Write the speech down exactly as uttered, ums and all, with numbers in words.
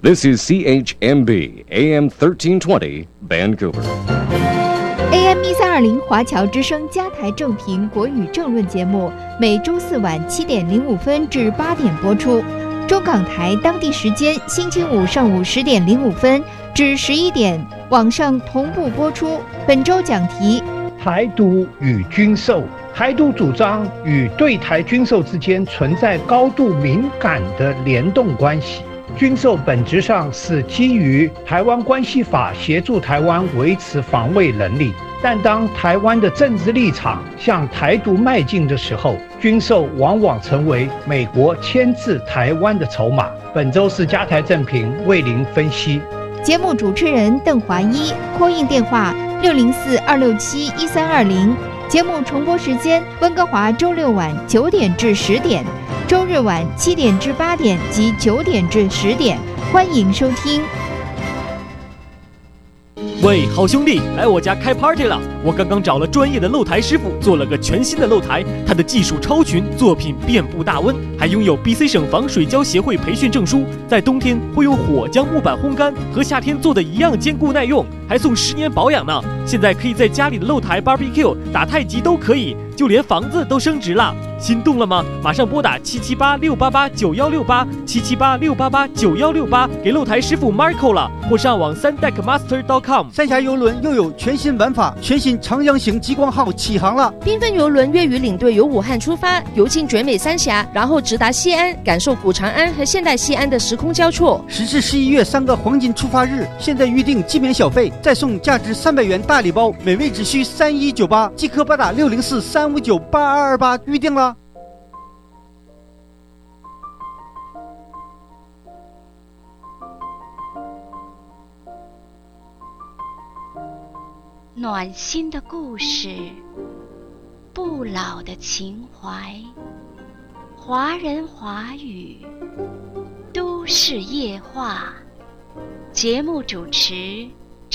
This is C H M B A M thirteen twenty Vancouver。A M 一三二零华侨之声加台正评国语政论节目，每周四晚七点零五分至八点播出。中港台当地时间星期五上午十点零五分至十一点，网上同步播出。本周讲题： 台独与军售。台独主张与对台军售之间存在高度敏感的联动关系。军售本质上是基于台湾关系法协助台湾维持防卫能力，但当台湾的政治立场向台独迈进的时候，军售往往成为美国牵制台湾的筹码。本周是加台正评为您分析。 节目主持人邓华一，call in电话六零四二六七一三二零。节目重播时间：温哥华周六晚九点至十点，周日晚七点至八点及九点至十点。欢迎收听。 喂，好兄弟，来我家开 party 了！我刚刚找了专业的露台师傅，做了个全新的露台，他的技术超群，作品遍布大温，还拥有 B C 省防水胶协会培训证书。在冬天会用火将木板烘干，和夏天做的一样坚固耐用，还送十年保养呢。现在可以在家里的露台 barbecue、打太极都可以，就连房子都升值了。心动了吗？马上拨打七七八六八八九幺六八七七八六八八九幺六八给露台师傅 Marco 了，或上网 三 deck master dot com。 三峡邮轮又有全新玩法，全新长江型极光号起航了。 缤纷邮轮粤语领队由武汉出发，游进绝美三峡，然后直达西安，感受古长安和现代西安的时空交错。 十至十一月三个黄金出发日，现在预定即免小费，再送价值三百元大礼包，每位只需三一九八，即刻拨打六零四三五九八二二八预定了。 暖心的故事，不老的情怀，华人华语，都市夜话。节目主持